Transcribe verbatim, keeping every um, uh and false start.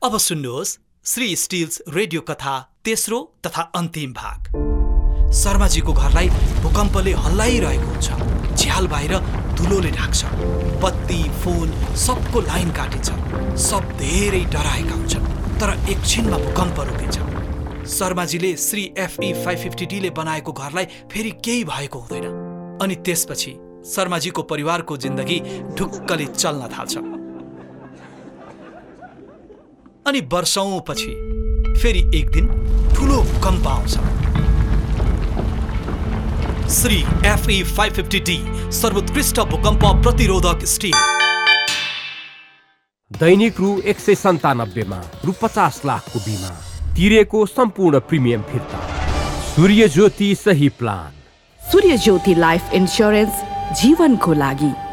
अब सुन्नुहोस् Shri stills radio कथा तेस्रो तथा अन्तिम भाग। शर्माजीको घरलाई भूकम्पले हल्लाइरहेको हुन्छ। झ्याल बाहिर धुलोले ढाक्छ। बत्ती फोन सबको लाइन काटिन्छ। सब धेरै डराएका हुन्छन्। तर एकछिनमा भूकम्प रोकिन्छ। शर्माजीले Shri FE five fifty D ले बनाएको घरलाई फेरि केही भएको हुँदैन। अनि त्यसपछि शर्माजीको परिवारको जिन्दगी ढुक्कले चल्न थाल्छ। अनि वर्षौंपछि फेरि एक दिन ठुलो भूकम्प आउँछ। Shri FE five fifty D सर्वोत्कृष्ट भूकम्प प्रतिरोधक स्टिल। दैनिक रु एक सय सन्तानब्बेमा रु पचास लाखको बिमा तिरेको सम्पूर्ण प्रिमियम फिर्ता। सूर्य ज्योति सही प्लान। सूर्य ज्योति लाइफ इन्स्योरेन्स जीवनको लागि।